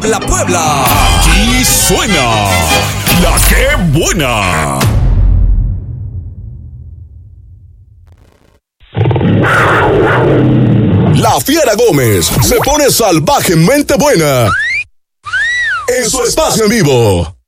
La Puebla. Aquí suena La Que Buena. La Fiera Gómez se pone salvajemente buena en su espacio en vivo.